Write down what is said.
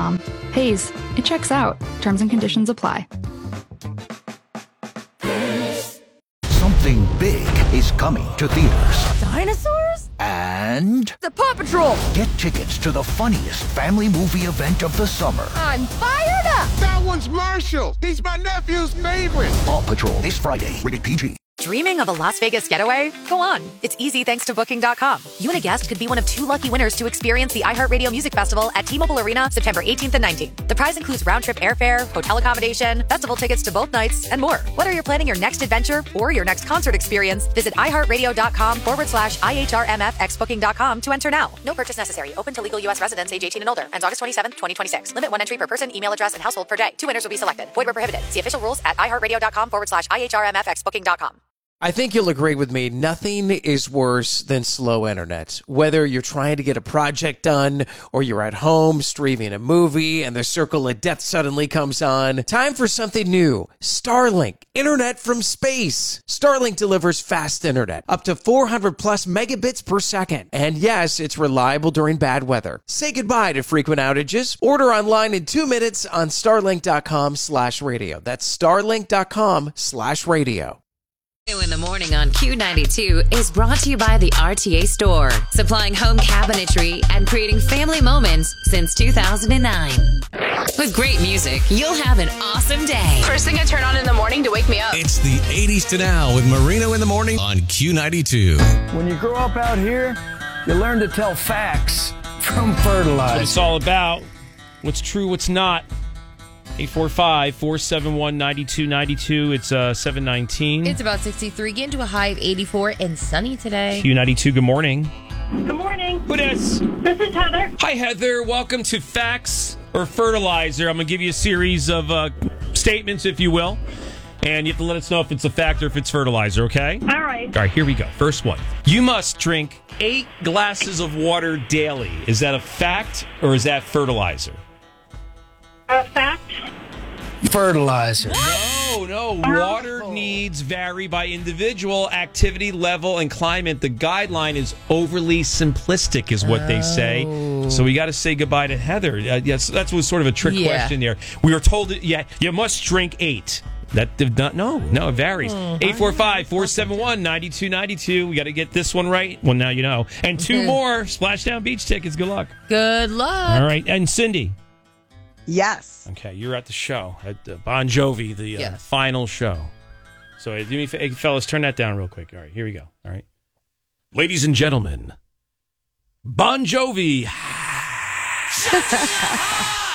Hays.com. Hays, it checks out. Terms and conditions apply. Something big is coming to theaters. Dinosaurs? And The Paw Patrol! get tickets to the funniest family movie event of the summer. I'm fired up! That one's Marshall. He's my nephew's favorite. Paw Patrol this Friday, rated PG. Dreaming of a Las Vegas getaway? Go on. It's easy thanks to Booking.com. You and a guest could be one of 2 lucky winners to experience the iHeartRadio Music Festival at T-Mobile Arena September 18th and 19th. The prize includes round-trip airfare, hotel accommodation, festival tickets to both nights, and more. Whether you're planning your next adventure or your next concert experience, visit iHeartRadio.com/IHRMFX Booking.com to enter now. No purchase necessary. Open to legal U.S. residents age 18 and older. Ends August 27th, 2026. Limit 1 entry per person, email address, and household per day. 2 winners will be selected. Void where prohibited. See official rules at iHeartRadio.com/IHRMFX Booking.com. I think you'll agree with me. Nothing is worse than slow internet. Whether you're trying to get a project done or you're at home streaming a movie and the circle of death suddenly comes on. Time for something new. Starlink. Internet from space. Starlink delivers fast internet. Up to 400 plus megabits per second. And yes, it's reliable during bad weather. Say goodbye to frequent outages. Order online in 2 minutes on starlink.com/radio. That's starlink.com/radio. In the morning on Q92 is brought to you by the RTA Store, supplying home cabinetry and creating family moments since 2009. With great music, you'll have an awesome day. First thing I turn on in the morning to wake me up. It's the 80s to now with Marino in the morning on Q92. When you grow up out here, you learn to tell facts from fertilizer. That's what it's all about. What's true, what's not. 845-471-9292. It's 719. It's about 63. Getting to a high of 84 and sunny today. Q92, good morning. Good morning. Who this? This is Heather. Hi, Heather. Welcome to Facts or Fertilizer. I'm going to give you a series of statements, if you will. And you have to let us know if it's a fact or if it's fertilizer, okay? All right. All right, here we go. First one. You must drink 8 glasses of water daily. Is that a fact or is that fertilizer? A fact. Fertilizer. No. Water needs vary by individual activity level and climate. The guideline is overly simplistic, is what they say. So we got to say goodbye to Heather. Yes, that was sort of a trick question there. We were told, you must drink 8. That did not. No, it varies. 845-471-9292. We got to get this one right. Well, now you know. And 2 more Splashdown Beach tickets. Good luck. Good luck. All right. And Cindy. Yes. Okay, you're at the show, at Bon Jovi, the final show. So do me, fellas, turn that down real quick. All right, here we go. All right. Ladies and gentlemen, Bon Jovi.